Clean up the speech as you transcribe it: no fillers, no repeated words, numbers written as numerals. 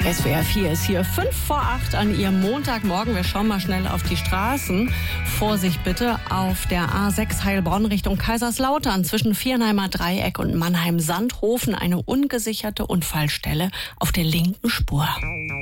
SWR 4 ist hier 5 vor 8 an Ihrem Montagmorgen. Wir schauen mal schnell auf die Straßen. Vorsicht bitte auf der A6 Heilbronn Richtung Kaiserslautern zwischen Viernheimer Dreieck und Mannheim-Sandhofen eine ungesicherte Unfallstelle auf der linken Spur.